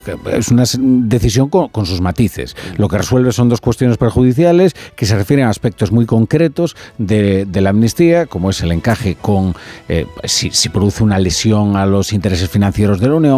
Es una decisión con sus matices. Lo que resuelve son dos cuestiones perjudiciales que se refieren a aspectos muy concretos de la amnistía, como es el encaje con si produce una lesión a los intereses financieros de la Unión,